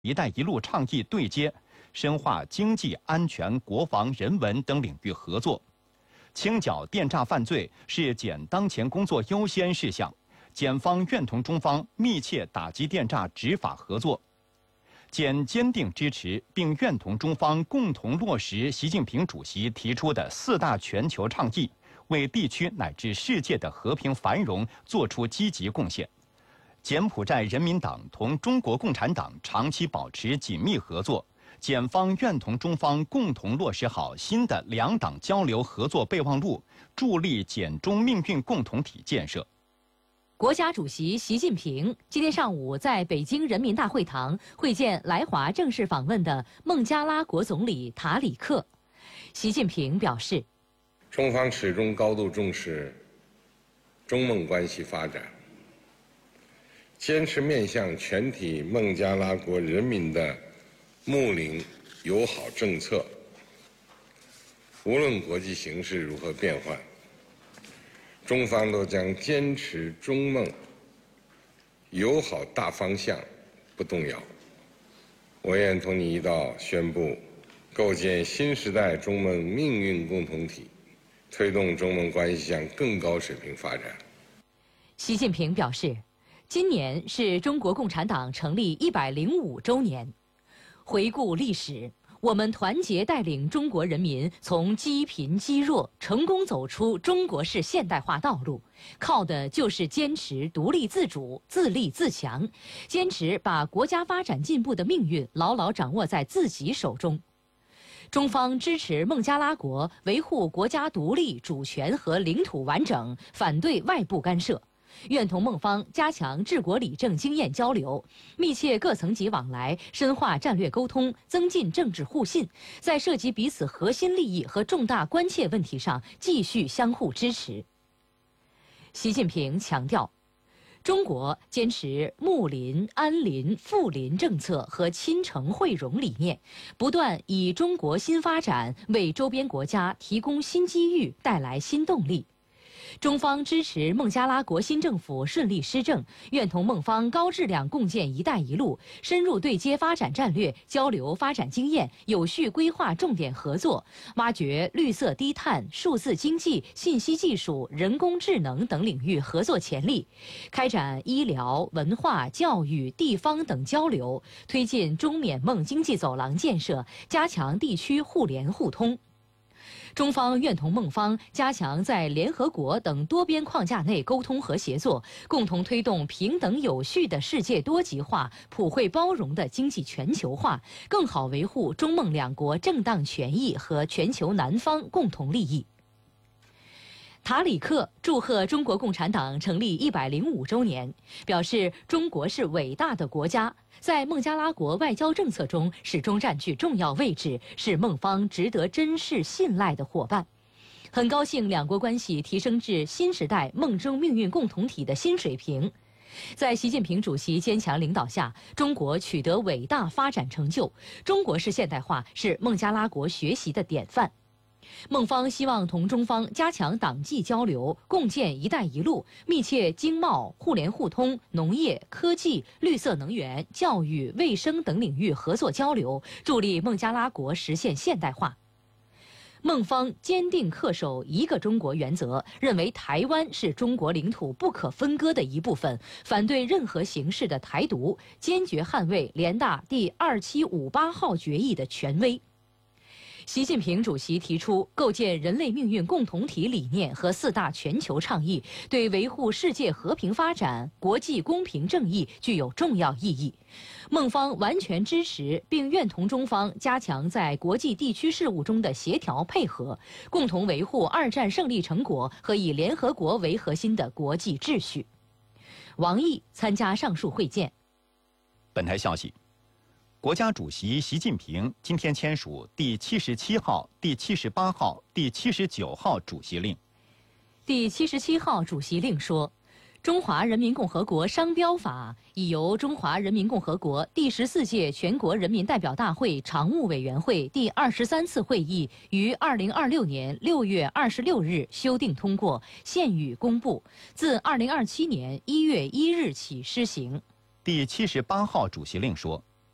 “一带一路”倡议对接，深化经济、安全、国防、人文等领域合作。清剿电诈犯罪是检当前工作优先事项，检方愿同中方密切打击电诈执法合作。检坚定支持并愿同中方共同落实习近平主席提出的4大全球倡议，为地区乃至世界的和平繁荣作出积极贡献。柬埔寨人民党同中国共产党长期保持紧密合作，检方愿同中方共同落实好新的两党交流合作备忘录，助力柬中命运共同体建设。 国家主席习近平今天上午在北京人民大会堂会见来华正式访问的孟加拉国总理塔里克。习近平表示， 中方始终高度重视中孟关系发展，坚持面向全体孟加拉国人民的睦邻友好政策，无论国际形势如何变幻，中方都将坚持中孟友好大方向不动摇。我愿同你一道宣布，构建新时代中孟命运共同体，推动中孟关系向更高水平发展。 习近平表示，今年是中国共产党成立105周年。回顾历史，我们团结带领中国人民从积贫积弱成功走出中国式现代化道路，靠的就是坚持独立自主、自立自强，坚持把国家发展进步的命运牢牢掌握在自己手中。中方支持孟加拉国维护国家独立、主权和领土完整，反对外部干涉。愿同孟方加强治国理政经验交流，密切各层级往来，深化战略沟通，增进政治互信，在涉及彼此核心利益和重大关切问题上继续相互支持。习近平强调，中国坚持睦邻、安邻、富邻政策和亲诚惠容理念，不断以中国新发展为周边国家提供新机遇，带来新动力。中方支持孟加拉国新政府顺利施政，愿同孟方高质量共建“一带一路”，深入对接发展战略，交流发展经验，有序规划重点合作，挖掘绿色低碳、数字经济、信息技术、人工智能等领域合作潜力，开展医疗、文化、教育、地方等交流，推进中缅孟经济走廊建设，加强地区互联互通。中方愿同孟方加强在联合国等多边框架内沟通和协作，共同推动平等有序的世界多极化、普惠包容的经济全球化，更好维护中孟两国正当权益和全球南方共同利益。塔里克祝贺中国共产党成立105周年，表示中国是伟大的国家，在孟加拉国外交政策中始终占据重要位置，是孟方值得珍视信赖的伙伴。很高兴两国关系提升至新时代孟中命运共同体的新水平。在习近平主席坚强领导下，中国取得伟大发展成就，中国式现代化是孟加拉国学习的典范。孟方希望同中方加强党际交流，共建“一带一路”，密切经贸、互联互通、农业、科技、绿色能源、教育、卫生等领域合作交流，助力孟加拉国实现现代化。孟方坚定恪守一个中国原则，认为台湾是中国领土不可分割的一部分，反对任何形式的台独，坚决捍卫联大第2758号决议的权威。习近平主席提出构建人类命运共同体理念和4大全球倡议，对维护世界和平发展、国际公平正义具有重要意义。孟方完全支持并愿同中方加强在国际地区事务中的协调配合，共同维护2战胜利成果和以联合国为核心的国际秩序。王毅参加上述会见。 本台消息，国家主席习近平今天签署第77号、第78号、第79号主席令。 第77号主席令说，中华人民共和国商标法已由中华人民共和国第14届全国人民代表大会常务委员会第23次会议于2026年6月26日修订通过，现予公布，自2027年1月1日起施行。 第78号主席令说，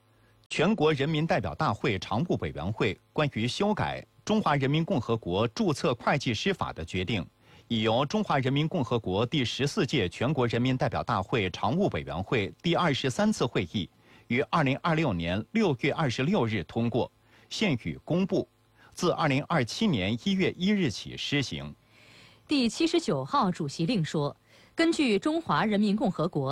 全国人民代表大会常务委员会关于修改《中华人民共和国注册会计师法》的决定，已由中华人民共和国第14届全国人民代表大会常务委员会第23次会议于2026年6月26日通过，现予公布，自2027年1月1日起施行。 第79号主席令说，根据《中华人民共和国